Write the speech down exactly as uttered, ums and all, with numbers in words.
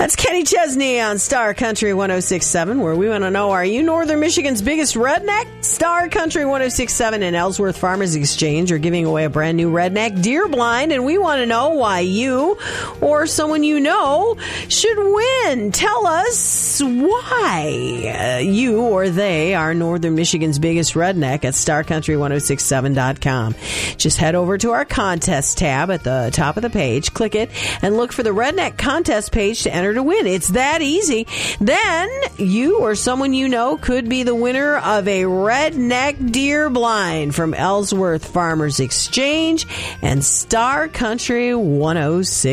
That's Kenny Chesney on Star Country one oh six point seven, where we want to know, are you Northern Michigan's biggest redneck? Star Country one oh six point seven and Ellsworth Farmers Exchange are giving away a brand new redneck deer blind, and we want to know why you or someone you know should win. Tell us why uh, you or they are Northern Michigan's biggest redneck at star country one oh six seven dot com. Just head over to our contest tab at the top of the page, click it, and look for the redneck contest page to enter to win. It's that easy. Then you or someone you know could be the winner of a redneck deer blind from Ellsworth Farmers Exchange and Star Country one oh six.